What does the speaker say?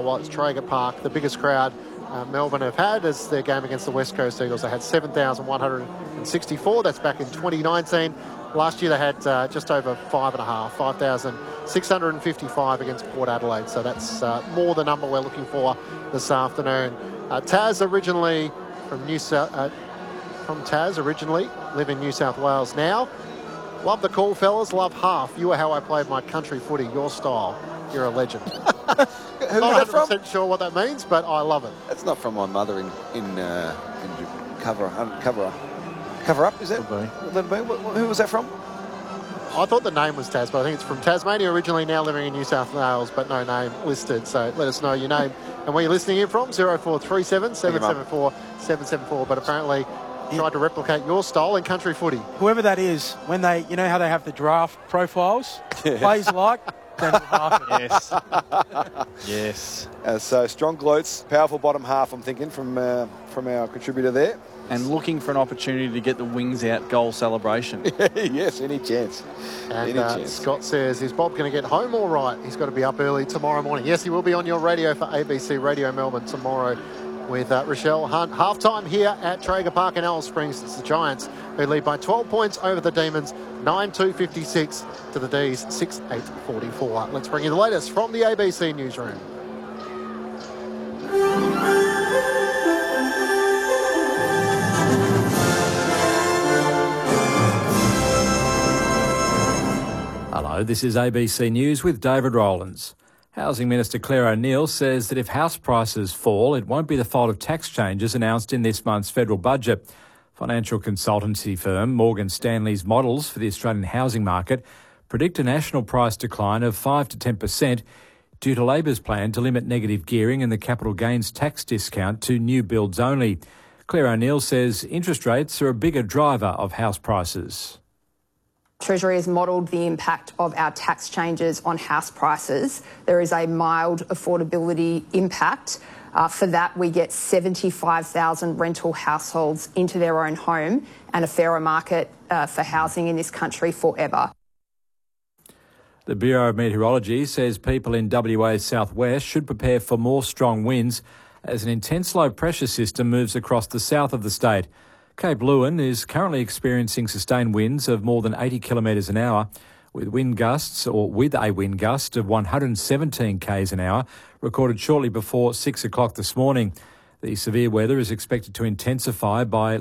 well, it's Traeger Park, the biggest crowd Melbourne have had as their game against the West Coast Eagles. They had 7,164. That's back in 2019. Last year they had just over 5,655 against Port Adelaide. So that's more the number we're looking for this afternoon. Taz originally from live in New South Wales now. Love the call, fellas. Love half. You are how I played my country footy. Your style. You're a legend. Who's Not that from? 100% sure what that means, but I love it. That's not from my mother in cover up. Is that? Who was that from? I thought the name was Taz, but I think it's from Tasmania originally, now living in New South Wales, but no name listed. So let us know your name and where you're listening in from. 0437 774 774. But apparently tried to replicate your style in country footy. Whoever that is, when they, you know how they have the draft profiles, plays like. Yes. Yes. So strong glutes, powerful bottom half, I'm thinking, from our contributor there. And looking for an opportunity to get the wings out goal celebration. Yes, any chance. And Scott says, is Bob going to get home all right? He's got to be up early tomorrow morning. Yes, he will be on your radio for ABC Radio Melbourne tomorrow with Rochelle Hunt. Half-time here at Traeger Park in Alice Springs. It's the Giants who lead by 12 points over the Demons, 9-2-56 to the D's, 6-8-44. Let's bring you the latest from the ABC newsroom. Hello, this is ABC News with David Rowlands. Housing Minister Claire O'Neil says that if house prices fall, it won't be the fault of tax changes announced in this month's federal budget. Financial consultancy firm Morgan Stanley's models for the Australian housing market predict a national price decline of 5 to 10% due to Labor's plan to limit negative gearing and the capital gains tax discount to new builds only. Claire O'Neil says interest rates are a bigger driver of house prices. Treasury has modelled the impact of our tax changes on house prices. There is a mild affordability impact. For that, we get 75,000 rental households into their own home and a fairer market for housing in this country forever. The Bureau of Meteorology says people in WA's southwest should prepare for more strong winds as an intense low pressure system moves across the south of the state. Cape Leeuwin is currently experiencing sustained winds of more than 80 kilometres an hour, with a wind gust of 117 k's an hour recorded shortly before 6 o'clock this morning. The severe weather is expected to intensify by